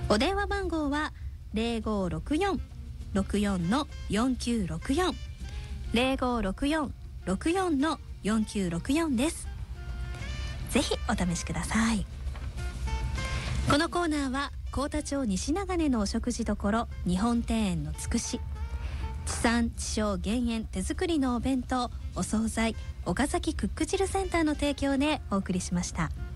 お電話番号は0564-64-4964 0564-64-4964です。ぜひお試しください。このコーナーは幸田町西長根のお食事処日本庭園のつくし、地産地消減塩手作りのお弁当、お惣菜岡崎クック汁センターの提供でお送りしました。